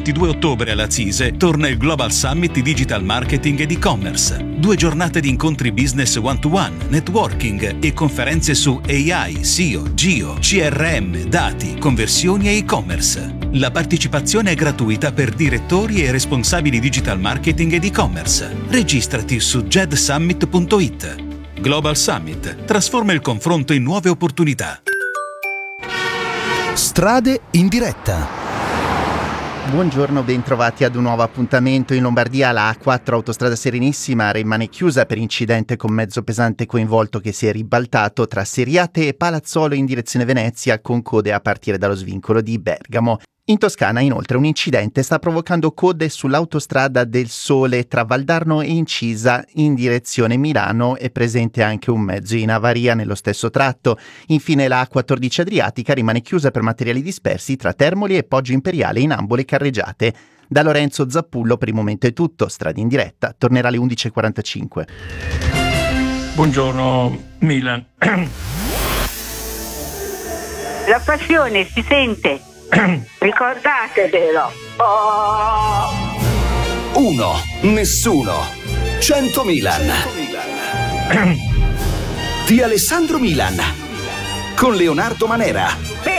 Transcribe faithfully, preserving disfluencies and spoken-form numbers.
ventidue ottobre alla CISE torna il Global Summit Digital Marketing ed E-Commerce. Due giornate di incontri business one-to-one, networking e conferenze su A I, S E O, Geo, C R M, dati, conversioni e e-commerce. La partecipazione è gratuita per direttori e responsabili digital marketing ed e-commerce. Registrati su jedsummit punto it. Global Summit trasforma il confronto in nuove opportunità. Strade in diretta. Buongiorno, bentrovati ad un nuovo appuntamento. In Lombardia la A quattro autostrada Serenissima rimane chiusa per incidente con mezzo pesante coinvolto che si è ribaltato tra Seriate e Palazzolo in direzione Venezia con code a partire dallo svincolo di Bergamo. In Toscana inoltre un incidente sta provocando code sull'autostrada del Sole tra Valdarno e Incisa in direzione Milano, è presente anche un mezzo in avaria nello stesso tratto. Infine la A quattordici Adriatica rimane chiusa per materiali dispersi tra Termoli e Poggio Imperiale in ambo le carreggiate. Da Lorenzo Zappullo per il momento è tutto, Strade in diretta tornerà alle undici e quarantacinque. Buongiorno Milan. La passione si sente. Ricordatevelo. Oh. Uno, nessuno, cento Milan. Di Alessandro Milan con Leonardo Manera.